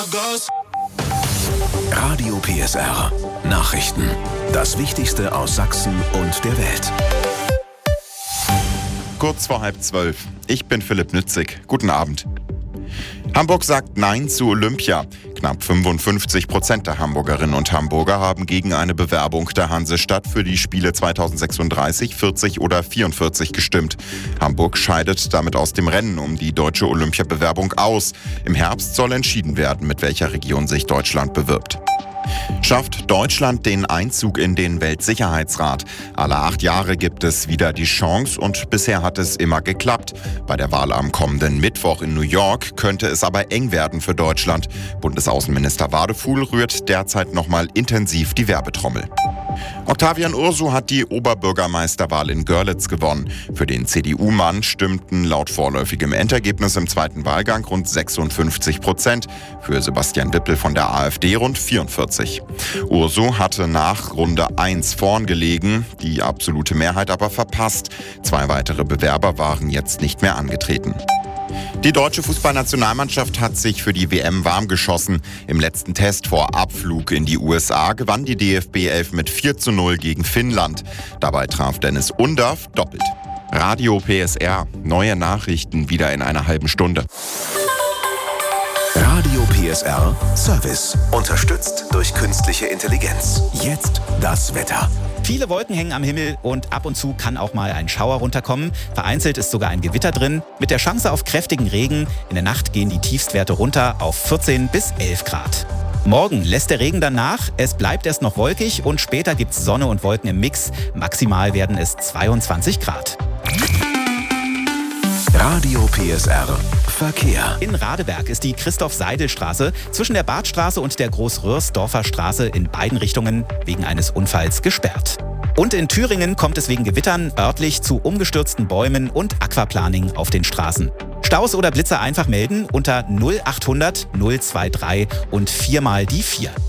Radio PSR. Nachrichten. Das Wichtigste aus Sachsen und der Welt. Kurz vor 11:30. Ich bin Philipp Nützig. Guten Abend. Hamburg sagt Nein zu Olympia. Knapp 55% der Hamburgerinnen und Hamburger haben gegen eine Bewerbung der Hansestadt für die Spiele 2036, 40 oder 44 gestimmt. Hamburg scheidet damit aus dem Rennen um die deutsche Olympiabewerbung aus. Im Herbst soll entschieden werden, mit welcher Region sich Deutschland bewirbt. Schafft Deutschland den Einzug in den Weltsicherheitsrat? Alle 8 Jahre gibt es wieder die Chance und bisher hat es immer geklappt. Bei der Wahl am kommenden Mittwoch in New York könnte es aber eng werden für Deutschland. Bundesaußenminister Wadefuhl rührt derzeit nochmal intensiv die Werbetrommel. Octavian Ursu hat die Oberbürgermeisterwahl in Görlitz gewonnen. Für den CDU-Mann stimmten laut vorläufigem Endergebnis im zweiten Wahlgang rund 56%, für Sebastian Wippel von der AfD rund 44%. Ursu hatte nach Runde 1 vorn gelegen, die absolute Mehrheit aber verpasst. 2 weitere Bewerber waren jetzt nicht mehr angetreten. Die deutsche Fußballnationalmannschaft hat sich für die WM warm geschossen. Im letzten Test vor Abflug in die USA gewann die DFB 11 mit 4:0 gegen Finnland. Dabei traf Dennis Undaff doppelt. Radio PSR. Neue Nachrichten wieder in einer halben Stunde. Radio PSR Service. Unterstützt durch künstliche Intelligenz. Jetzt das Wetter. Viele Wolken hängen am Himmel und ab und zu kann auch mal ein Schauer runterkommen. Vereinzelt ist sogar ein Gewitter drin, mit der Chance auf kräftigen Regen. In der Nacht gehen die Tiefstwerte runter auf 14 bis 11 Grad. Morgen lässt der Regen dann nach, es bleibt erst noch wolkig und später gibt's Sonne und Wolken im Mix. Maximal werden es 22 Grad. Radio PSR Verkehr. In Radeberg ist die Christoph-Seidel-Straße zwischen der Badstraße und der Groß-Röhrsdorfer Straße in beiden Richtungen wegen eines Unfalls gesperrt. Und in Thüringen kommt es wegen Gewittern örtlich zu umgestürzten Bäumen und Aquaplaning auf den Straßen. Staus oder Blitzer einfach melden unter 0800 023 und 4 mal die 4.